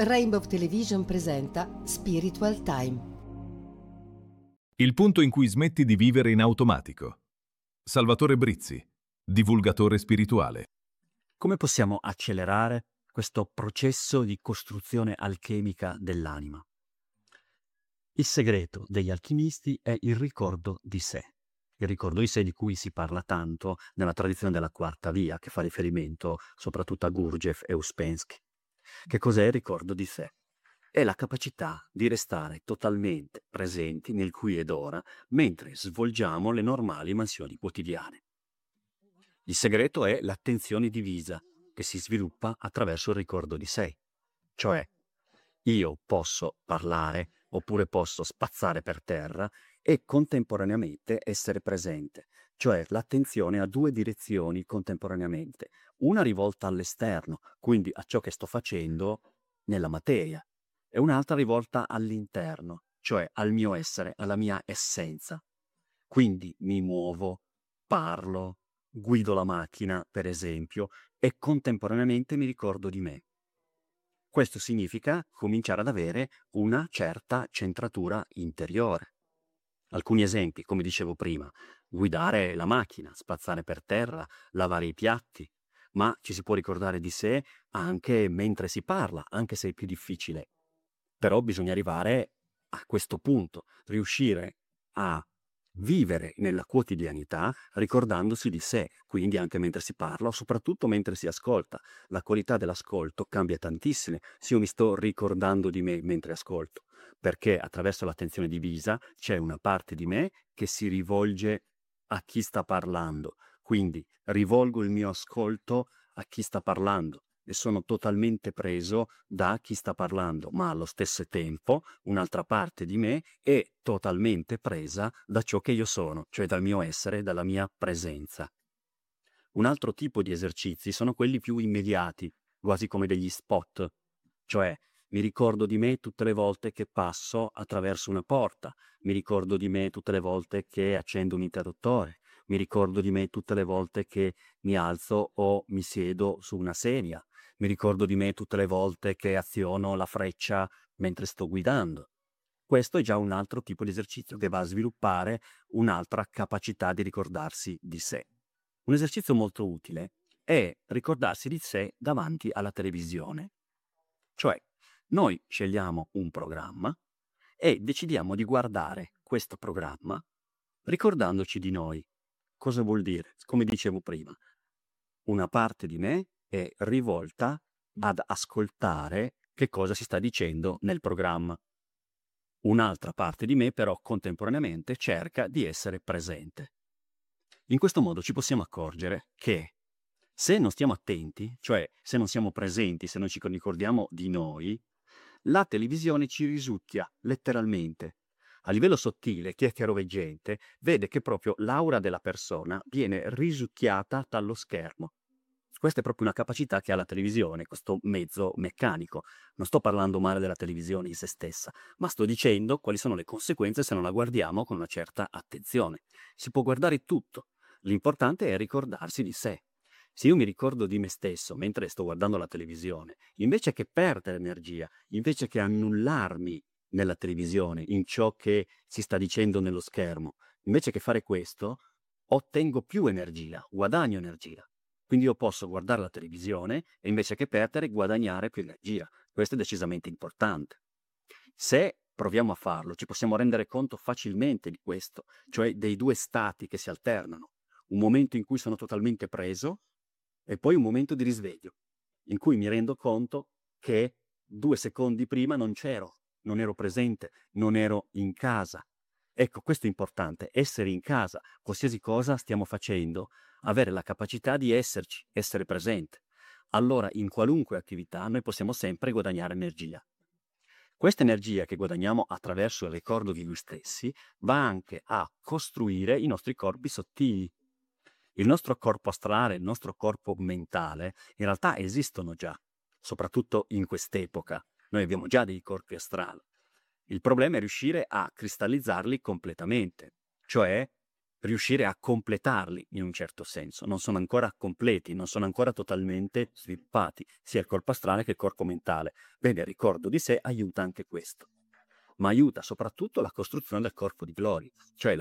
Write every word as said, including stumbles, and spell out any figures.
Rainbow Television presenta Spiritual Time. Il punto in cui smetti di vivere in automatico. Salvatore Brizzi, divulgatore spirituale. Come possiamo accelerare questo processo di costruzione alchemica dell'anima? Il segreto degli alchimisti è il ricordo di sé. Il ricordo di sé di cui si parla tanto nella tradizione della quarta via, che fa riferimento soprattutto a Gurdjieff e Ouspensky. Che cos'è il ricordo di sé? È la capacità di restare totalmente presenti nel qui ed ora mentre svolgiamo le normali mansioni quotidiane. Il segreto è l'attenzione divisa che si sviluppa attraverso il ricordo di sé. Cioè, io posso parlare oppure posso spazzare per terra e contemporaneamente essere presente. Cioè, l'attenzione ha due direzioni contemporaneamente. Una rivolta all'esterno, quindi a ciò che sto facendo nella materia, e un'altra rivolta all'interno, cioè al mio essere, alla mia essenza. Quindi mi muovo, parlo, guido la macchina, per esempio, e contemporaneamente mi ricordo di me. Questo significa cominciare ad avere una certa centratura interiore. Alcuni esempi, come dicevo prima: guidare la macchina, spazzare per terra, lavare i piatti, ma ci si può ricordare di sé anche mentre si parla, anche se è più difficile. Però bisogna arrivare a questo punto, riuscire a vivere nella quotidianità ricordandosi di sé, quindi anche mentre si parla o soprattutto mentre si ascolta. La qualità dell'ascolto cambia tantissimo se io mi sto ricordando di me mentre ascolto, perché attraverso l'attenzione divisa c'è una parte di me che si rivolge a chi sta parlando, quindi rivolgo il mio ascolto a chi sta parlando e sono totalmente preso da chi sta parlando, ma allo stesso tempo un'altra parte di me è totalmente presa da ciò che io sono, cioè dal mio essere, dalla mia presenza. Un altro tipo di esercizi sono quelli più immediati, quasi come degli spot, cioè mi ricordo di me tutte le volte che passo attraverso una porta, mi ricordo di me tutte le volte che accendo un interruttore, mi ricordo di me tutte le volte che mi alzo o mi siedo su una sedia, mi ricordo di me tutte le volte che aziono la freccia mentre sto guidando. Questo è già un altro tipo di esercizio che va a sviluppare un'altra capacità di ricordarsi di sé. Un esercizio molto utile è ricordarsi di sé davanti alla televisione. Cioè, noi scegliamo un programma e decidiamo di guardare questo programma ricordandoci di noi. Cosa vuol dire? Come dicevo prima, una parte di me è rivolta ad ascoltare che cosa si sta dicendo nel programma. Un'altra parte di me però contemporaneamente cerca di essere presente. In questo modo ci possiamo accorgere che se non stiamo attenti, cioè se non siamo presenti, se non ci ricordiamo di noi, la televisione ci risucchia letteralmente. A livello sottile, chi è chiaroveggente vede che proprio l'aura della persona viene risucchiata dallo schermo. Questa è proprio una capacità che ha la televisione, questo mezzo meccanico. Non sto parlando male della televisione in se stessa, ma sto dicendo quali sono le conseguenze se non la guardiamo con una certa attenzione. Si può guardare tutto, l'importante è ricordarsi di sé. Se io mi ricordo di me stesso mentre sto guardando la televisione, invece che perdere energia, invece che annullarmi nella televisione, in ciò che si sta dicendo nello schermo, invece che fare questo, ottengo più energia, guadagno energia. Quindi io posso guardare la televisione e invece che perdere guadagnare più energia. Questo è decisamente importante. Se proviamo a farlo, ci possiamo rendere conto facilmente di questo, cioè dei due stati che si alternano. Un momento in cui sono totalmente preso e poi un momento di risveglio, in cui mi rendo conto che due secondi prima non c'ero, non ero presente, non ero in casa. Ecco, questo è importante, essere in casa, qualsiasi cosa stiamo facendo, avere la capacità di esserci, essere presente. Allora, in qualunque attività, noi possiamo sempre guadagnare energia. Questa energia che guadagniamo attraverso il ricordo di noi stessi va anche a costruire i nostri corpi sottili. Il nostro corpo astrale, il nostro corpo mentale, in realtà esistono già, soprattutto in quest'epoca. Noi abbiamo già dei corpi astrali. Il problema è riuscire a cristallizzarli completamente, cioè riuscire a completarli in un certo senso. Non sono ancora completi, non sono ancora totalmente sviluppati, sia il corpo astrale che il corpo mentale. Bene, il ricordo di sé aiuta anche questo, ma aiuta soprattutto la costruzione del corpo di gloria, cioè la